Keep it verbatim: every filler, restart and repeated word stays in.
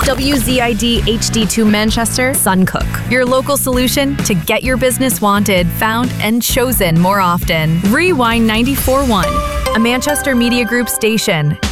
W Z I D H D two Manchester, Suncook. Your local solution to get your business wanted, found, and chosen more often. Rewind ninety-four point one, a Manchester Media Group station.